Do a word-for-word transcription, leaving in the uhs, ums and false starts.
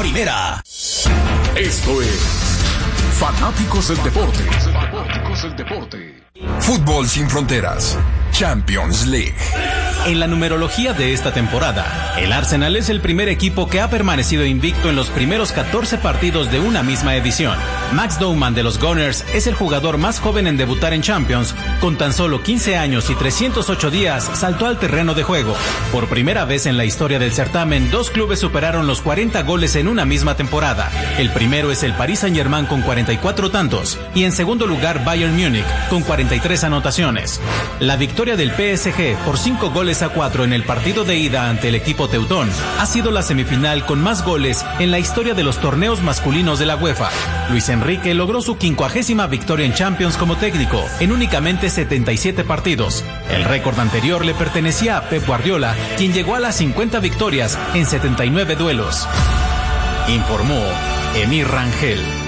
primera. Esto es Fanáticos del Deporte. Fanáticos del Deporte. Fútbol sin fronteras. Champions League. En la numerología de esta temporada, el Arsenal es el primer equipo que ha permanecido invicto en los primeros catorce partidos de una misma edición. Max Bowman de los Gunners es el jugador más joven en debutar en Champions. Con tan solo quince años y trescientos ocho días, saltó al terreno de juego. Por primera vez en la historia del certamen, dos clubes superaron los cuarenta goles en una misma temporada. El primero es el Paris Saint-Germain con cuarenta y cuatro tantos, y en segundo lugar Bayern Múnich con cuarenta y tres anotaciones. La victoria del P S G por cinco goles a cuatro en el partido de ida ante el equipo teutón ha sido la semifinal con más goles en la historia de los torneos masculinos de la UEFA. Luis Enrique logró su quincuagésima victoria en Champions como técnico en únicamente setenta y siete partidos. El récord anterior le pertenecía a Pep Guardiola, quien llegó a las cincuenta victorias en setenta y nueve duelos. Informó Emir Rangel.